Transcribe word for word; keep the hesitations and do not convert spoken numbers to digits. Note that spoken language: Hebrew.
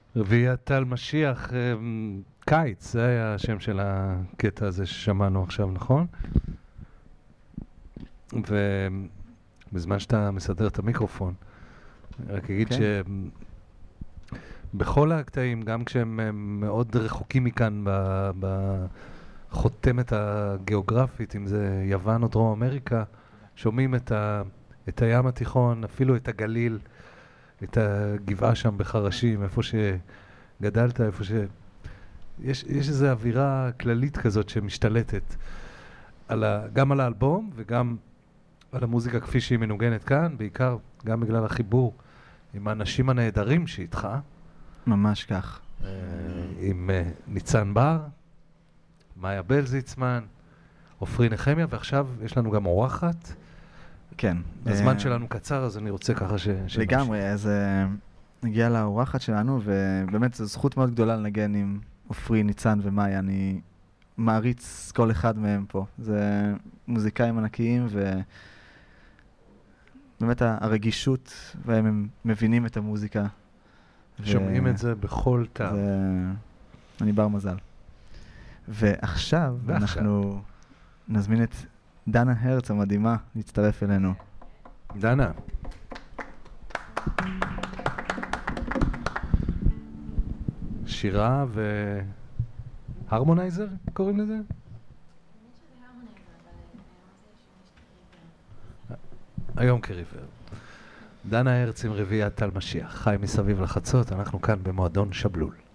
רביעיית טל משיח, קיץ, זה היה השם של הקטע הזה ששמענו עכשיו, נכון? ובזמן שאתה מסדר את המיקרופון, אני רק אגיד שבכל הקטעים, גם כשהם מאוד רחוקים מכאן בחותמת הגיאוגרפית, אם זה יוון או דרום אמריקה, שומעים את, ה, את הים התיכון, אפילו את הגליל, את הגבעה שם בחרשים, איפה שגדלת, איפה ש... יש, יש איזו אווירה כללית כזאת שמשתלטת על ה... גם על האלבום וגם על המוזיקה כפי שהיא מנוגנת כאן, בעיקר גם בגלל החיבור עם האנשים הנהדרים שאיתך. ממש כך. עם ניצן בר, מאיה בלזיצמן, עופרי נחמיה, ועכשיו יש לנו גם אורחת. כן. הזמן שלנו קצר, אז אני רוצה ככה ש... לגמרי, אז נגיע לאורחת שלנו, ובאמת זו זכות מאוד גדולה לנגן עם עופרי, ניצן ומאיה. אני מעריץ כל אחד מהם פה. זה מוזיקאים ענקיים, ובאמת הרגישות, והם מבינים את המוזיקה. שומעים את זה בכל טעם. אני בר מזל. ועכשיו אנחנו נזמין את דנה הרץ המדהימה להצטרף אלינו. דנה. שירה והרמונייזר קוראים לזה? היום כריבר. דנה הרץ עם רביעיית טל משיח. חי מסביב לחצות, אנחנו כאן במועדון שבלול.